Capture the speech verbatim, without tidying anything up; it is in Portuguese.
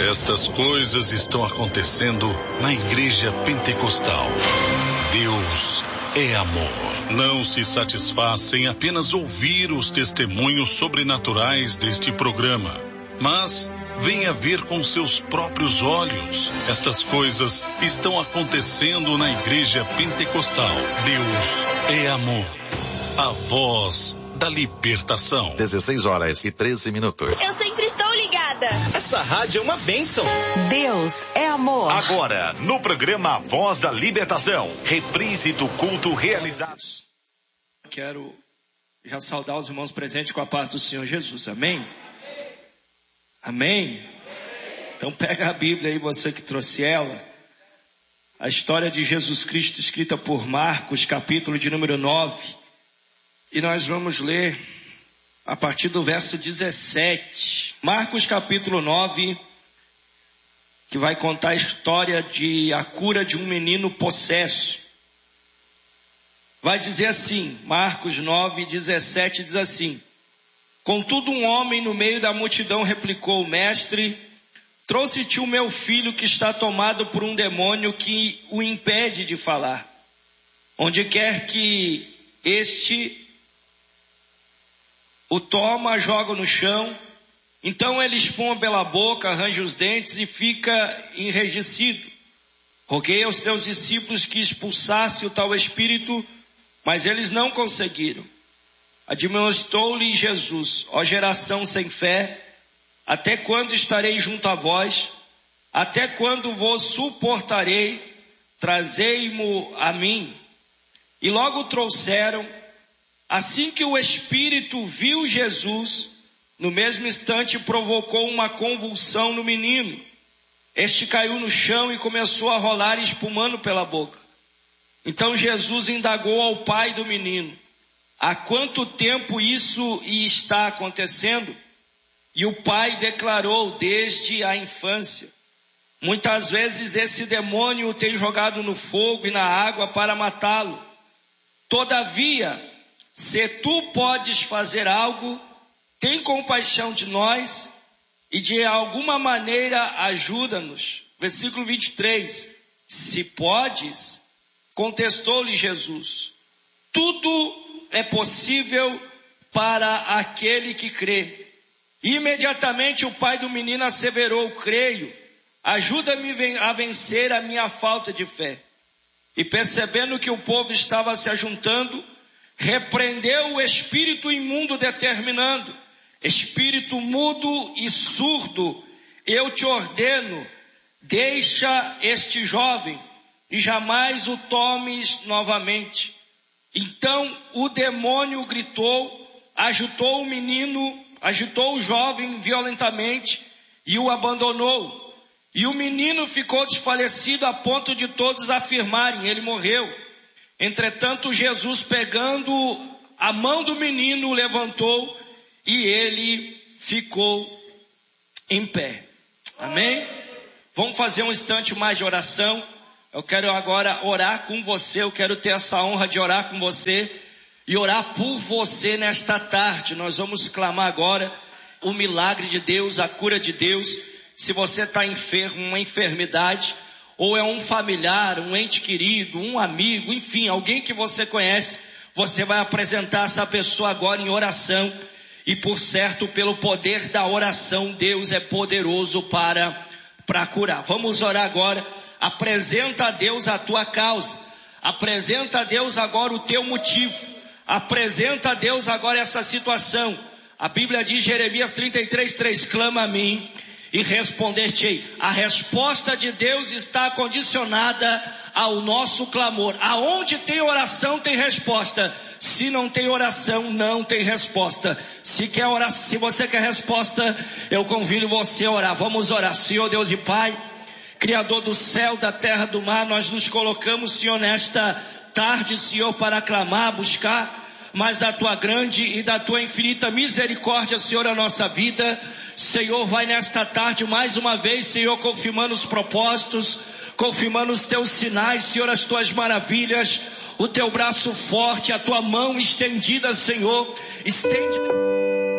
Estas coisas estão acontecendo na Igreja Pentecostal. Deus é amor. Não se satisfaça em apenas ouvir os testemunhos sobrenaturais deste programa, mas venha ver com seus próprios olhos. Estas coisas estão acontecendo na Igreja Pentecostal. Deus é amor. A voz da libertação. dezesseis horas e treze minutos. Eu sempre estou ligada. Essa rádio é uma bênção. Deus é amor. Agora, no programa Voz da Libertação, reprise do culto realizado. Quero já saudar os irmãos presentes com a paz do Senhor Jesus. Amém? Amém? Então pega a Bíblia aí, você que trouxe ela. A história de Jesus Cristo escrita por Marcos, capítulo de número nove. E nós vamos ler a partir do verso dezessete. Marcos capítulo nove, que vai contar a história de a cura de um menino possesso. Vai dizer assim, Marcos nove, dezessete diz assim: Contudo um homem no meio da multidão replicou: Mestre, trouxe-te o meu filho que está tomado por um demônio que o impede de falar. Onde quer que este o toma, joga no chão, então ele espuma pela boca, arranja os dentes e fica enrijecido. Roguei aos teus discípulos que expulsasse o tal espírito, mas eles não conseguiram. Admoestou-lhe Jesus: ó geração sem fé, até quando estarei junto a vós? Até quando vos suportarei? Trazei-mo a mim. E logo trouxeram. Assim que o espírito viu Jesus, no mesmo instante provocou uma convulsão no menino. Este caiu no chão e começou a rolar, espumando pela boca. Então Jesus indagou ao pai do menino: há quanto tempo isso está acontecendo? E o pai declarou: desde a infância. Muitas vezes esse demônio o tem jogado no fogo e na água para matá-lo. Todavia, se tu podes fazer algo, tem compaixão de nós e de alguma maneira ajuda-nos. Versículo vinte e três. Se podes, contestou-lhe Jesus, tudo é possível para aquele que crê. E imediatamente o pai do menino asseverou: creio, ajuda-me a vencer a minha falta de fé. E percebendo que o povo estava se ajuntando, repreendeu o espírito imundo, determinando: espírito mudo e surdo, eu te ordeno, deixa este jovem e jamais o tomes novamente. Então o demônio gritou, agitou o menino, agitou o jovem violentamente e o abandonou. E o menino ficou desfalecido a ponto de todos afirmarem: ele morreu. Entretanto, Jesus, pegando a mão do menino, o levantou e ele ficou em pé. Amém? Vamos fazer um instante mais de oração. Eu quero agora orar com você. Eu quero ter essa honra de orar com você e orar por você nesta tarde. Nós vamos clamar agora o milagre de Deus, a cura de Deus. Se você está enfermo, uma enfermidade, ou é um familiar, um ente querido, um amigo, enfim, alguém que você conhece, você vai apresentar essa pessoa agora em oração. E por certo, pelo poder da oração, Deus é poderoso para, para curar. Vamos orar agora. Apresenta a Deus a tua causa. Apresenta a Deus agora o teu motivo. Apresenta a Deus agora essa situação. A Bíblia diz, Jeremias trinta e três, três, clama a mim e responder-te-ei. A resposta de Deus está condicionada ao nosso clamor. Aonde tem oração, tem resposta. Se não tem oração, não tem resposta. Se quer orar, se você quer resposta, eu convido você a orar. Vamos orar. Senhor Deus e Pai, Criador do céu, da terra, do mar, nós nos colocamos, Senhor, nesta tarde, Senhor, para clamar, buscar mas da tua grande e da tua infinita misericórdia, Senhor, a nossa vida. Senhor, vai nesta tarde mais uma vez, Senhor, confirmando os propósitos, confirmando os teus sinais, Senhor, as tuas maravilhas, o teu braço forte, a tua mão estendida, Senhor, estende...